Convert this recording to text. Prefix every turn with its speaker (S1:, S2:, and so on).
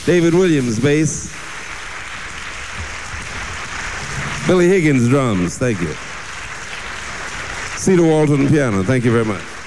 S1: David Williams, bass. Billy Higgins, drums. Thank you. Cedar Walton, piano. Thank you very much.